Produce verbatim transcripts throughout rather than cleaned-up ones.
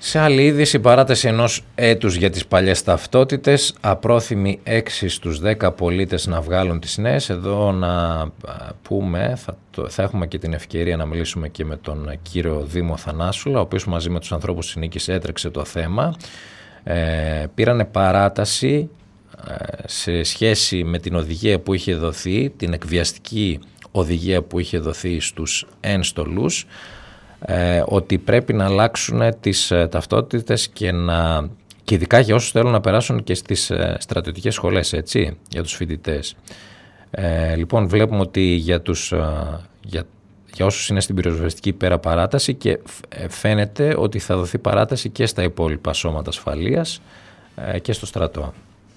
Σε άλλη είδηση, παράταση ενός έτους για τις παλιές ταυτότητες, απρόθυμοι έξι στους δέκα πολίτες να βγάλουν τις νέες. Εδώ να πούμε, θα, το, θα έχουμε και την ευκαιρία να μιλήσουμε και με τον κύριο Δήμο Θανάσουλα, ο οποίος μαζί με τους ανθρώπους της Νίκης έτρεξε το θέμα. Ε, πήρανε παράταση ε, σε σχέση με την οδηγία που είχε δοθεί, την εκβιαστική οδηγία που είχε δοθεί στους ένστολους, Ε, ότι πρέπει να αλλάξουν τις ε, ταυτότητες και, να, και ειδικά για όσους θέλουν να περάσουν και στις ε, στρατιωτικές σχολές, έτσι, για τους φοιτητές. Ε, λοιπόν, βλέπουμε ότι για, τους, ε, για, για όσους είναι στην πυροσβεστική πέρα παράταση, και φαίνεται ότι θα δοθεί παράταση και στα υπόλοιπα σώματα ασφαλείας ε, και στο στρατό.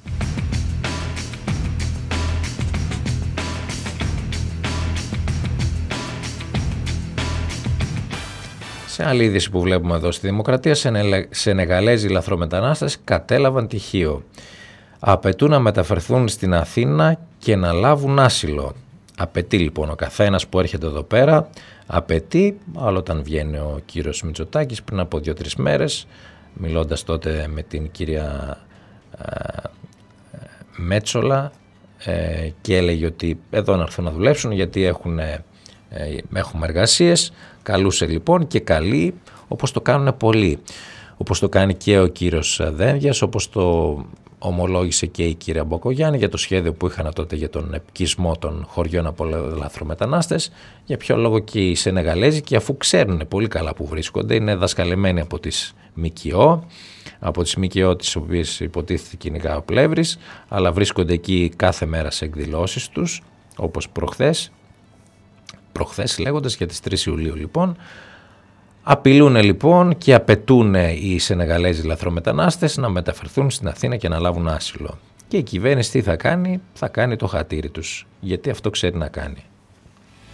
Σε άλλη είδηση που βλέπουμε εδώ στη Δημοκρατία, Σενεγαλέζοι λαθρομετανάστες κατέλαβαν τυχείο. Απαιτούν να μεταφερθούν στην Αθήνα και να λάβουν άσυλο. Απαιτεί λοιπόν ο καθένας που έρχεται εδώ πέρα, απαιτεί, άλλο όταν βγαίνει ο κύριος Μητσοτάκης πριν από δύο-τρεις μέρες, μιλώντας τότε με την κυρία ε, Μέτσολα, ε, και έλεγε ότι εδώ να έρθουν να δουλέψουν γιατί έχουν, ε, έχουμε εργασίες. Καλούσε λοιπόν και καλεί, όπως το κάνουν πολλοί, όπως το κάνει και ο κύριος Δένδιας, όπως το ομολόγησε και η κυρία Μποκογιάννη για το σχέδιο που είχαν τότε για τον επικισμό των χωριών από λαθρομετανάστες. Για ποιο λόγο και οι Σενεγαλέζοι, και αφού ξέρουν πολύ καλά που βρίσκονται, είναι δασκαλεμένοι από τις ΜΚΟ, από τις ΜΚΟ τις οποίες υποτίθεται κυνηγά ο Πλεύρης, αλλά βρίσκονται εκεί κάθε μέρα σε εκδηλώσεις τους, όπως προχθές. Προχθές λέγοντας για τις τρεις Ιουλίου λοιπόν, απειλούν λοιπόν και απαιτούν οι Σενεγαλέζοι λαθρομετανάστες να μεταφερθούν στην Αθήνα και να λάβουν άσυλο. Και η κυβέρνηση τι θα κάνει? Θα κάνει το χατήρι τους, γιατί αυτό ξέρει να κάνει.